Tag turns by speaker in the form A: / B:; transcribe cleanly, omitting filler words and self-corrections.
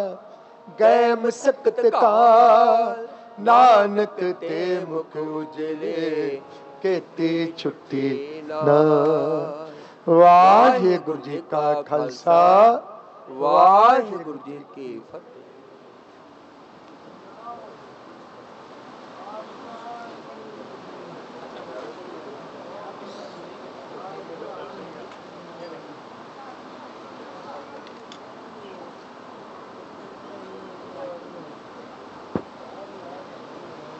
A: ਗਏ ਮਸਕਤ ਕਾਲ, ਨਾਨਕ ਤੇ ਮੁਖ ਉਜਲੇ, ਕੀਤੀ ਛੁੱਟੀ ਨਾ। ਵਾਹਿਗੁਰੂ ਜੀ ਕਾ ਖਾਲਸਾ, ਵਾਹਿਗੁਰੂ ਜੀ ਕੀ ਫਤਿਹ।